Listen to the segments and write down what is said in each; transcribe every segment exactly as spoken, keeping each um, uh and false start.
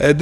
Ed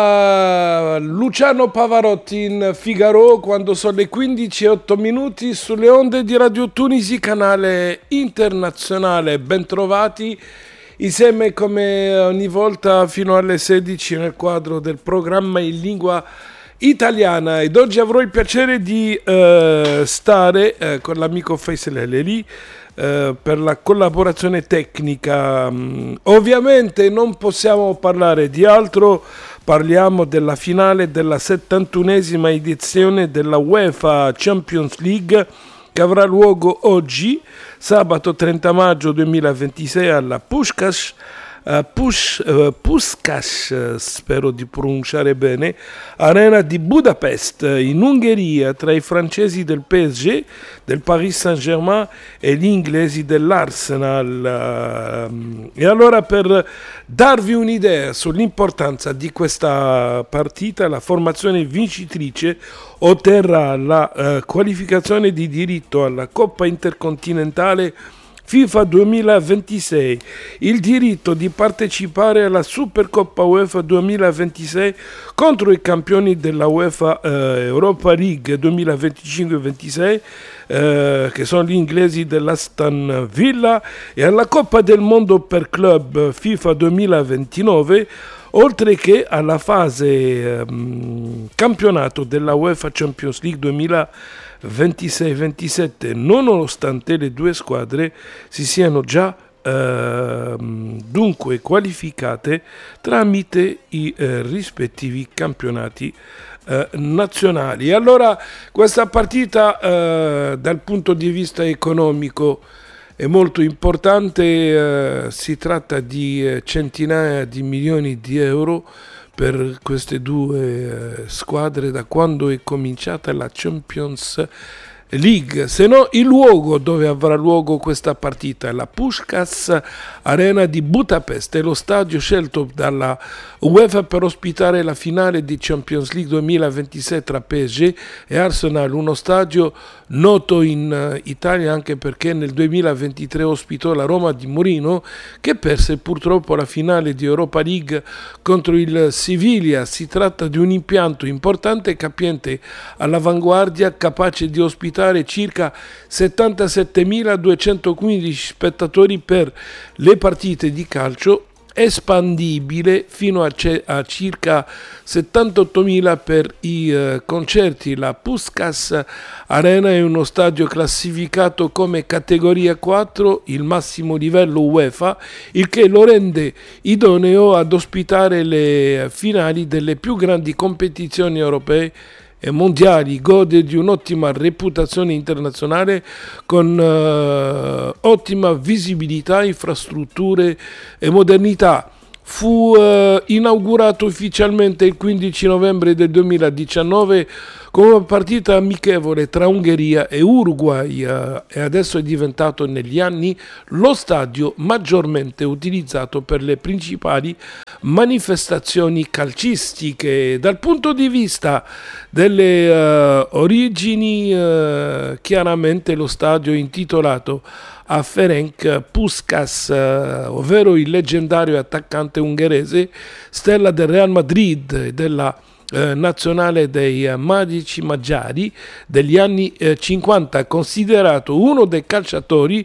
era Luciano Pavarotti in Figaro quando sono le quindici e otto minuti sulle onde di Radio Tunisi, canale internazionale. Bentrovati insieme come ogni volta fino alle sedici nel quadro del programma in lingua italiana. Ed oggi avrò il piacere di eh, stare eh, con l'amico Faisal Eleri Uh, per la collaborazione tecnica. Um, ovviamente non possiamo parlare di altro, parliamo della finale della settantunesima edizione della UEFA Champions League che avrà luogo oggi, sabato trenta maggio duemilaventisei alla Puskás Uh, Push, uh, Puskás, uh, spero di pronunciare bene, Arena di Budapest in Ungheria, tra i francesi del P S G, del Paris Saint-Germain e gli inglesi dell'Arsenal. Uh, e allora, per darvi un'idea sull'importanza di questa partita, la formazione vincitrice otterrà la uh, qualificazione di diritto alla Coppa Intercontinentale FIFA duemilaventisei, il diritto di partecipare alla Supercoppa UEFA duemilaventisei contro i campioni della UEFA eh, Europa League duemilaventicinque ventisei, eh, che sono gli inglesi dell'Aston Villa, e alla Coppa del Mondo per Club FIFA duemilaventinove, oltre che alla fase eh, campionato della UEFA Champions League duemilaventisei ventisette, nonostante le due squadre si siano già eh, dunque qualificate tramite i eh, rispettivi campionati eh, nazionali. Allora, questa partita eh, dal punto di vista economico è molto importante, eh, si tratta di eh, centinaia di milioni di euro per queste due eh, squadre da quando è cominciata la Champions League. Se no, il luogo dove avrà luogo questa partita è la Puskás Arena di Budapest, è lo stadio scelto dalla UEFA per ospitare la finale di Champions League duemilaventisei tra P S G e Arsenal, uno stadio noto in Italia anche perché nel duemilaventitré ospitò la Roma di Mourinho, che perse purtroppo la finale di Europa League contro il Siviglia. Si tratta di un impianto importante e capiente all'avanguardia, capace di ospitare circa settantasettemiladuecentoquindici spettatori per le partite di calcio, espandibile fino a, c- a circa settantottomila per i uh, concerti. La Puskás Arena è uno stadio classificato come categoria quattro, il massimo livello UEFA, il che lo rende idoneo ad ospitare le finali delle più grandi competizioni europee e mondiali. Gode di un'ottima reputazione internazionale con uh, ottima visibilità, infrastrutture e modernità. Fu uh, inaugurato ufficialmente il quindici novembre del duemiladiciannove come una partita amichevole tra Ungheria e Uruguay uh, e adesso è diventato negli anni lo stadio maggiormente utilizzato per le principali manifestazioni calcistiche. Dal punto di vista delle uh, origini, uh, chiaramente lo stadio è intitolato a Ferenc Puskás, uh, ovvero il leggendario attaccante ungherese, stella del Real Madrid e della eh, nazionale dei eh, Magici Maggiari degli anni eh, cinquanta, considerato uno dei calciatori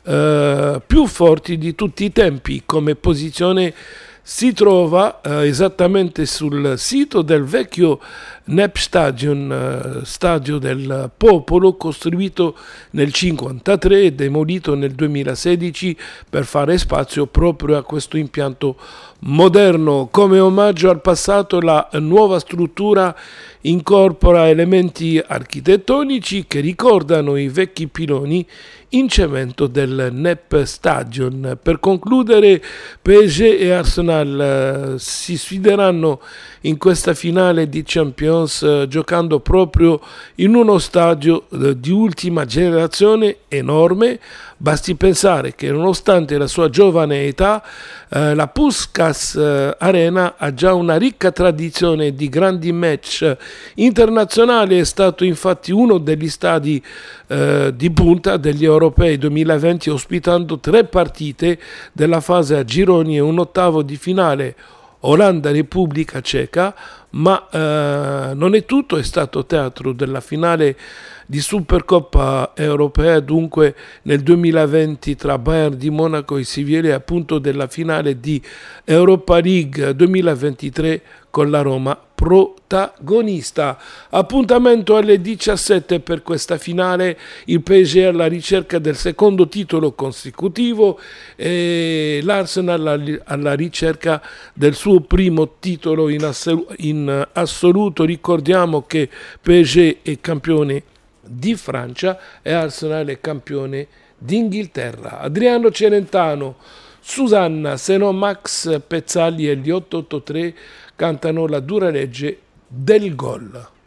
eh, più forti di tutti i tempi. Come posizione si trova eh, esattamente sul sito del vecchio Népstadion, eh, stadio del popolo, costruito nel cinquantatré e demolito nel duemilasedici per fare spazio proprio a questo impianto moderno. Come omaggio al passato, la nuova struttura incorpora elementi architettonici che ricordano i vecchi piloni in cemento del Népstadion. Per concludere, P S G e Arsenal eh, si sfideranno in questa finale di Champions eh, giocando proprio in uno stadio eh, di ultima generazione enorme. Basti pensare che nonostante la sua giovane età, eh, la Puskás eh, Arena ha già una ricca tradizione di grandi match internazionali. È stato infatti uno degli stadi eh, di punta degli europei duemilaventi, ospitando tre partite della fase a gironi e un ottavo di finale Olanda-Repubblica Ceca, ma eh, non è tutto, è stato teatro della finale di Supercoppa europea, dunque nel duemilaventi tra Bayern di Monaco e Sivilia, appunto della finale di Europa League duemilaventitré con la Roma protagonista. Appuntamento alle diciassette per questa finale, il P S G alla ricerca del secondo titolo consecutivo e l'Arsenal alla ricerca del suo primo titolo in, assol- in assoluto. Ricordiamo che P S G è campione di Francia e Arsenal è campione d'Inghilterra. Adriano Celentano, Susanna, se no Max Pezzali e gli otto otto tre cantano La dura legge del gol.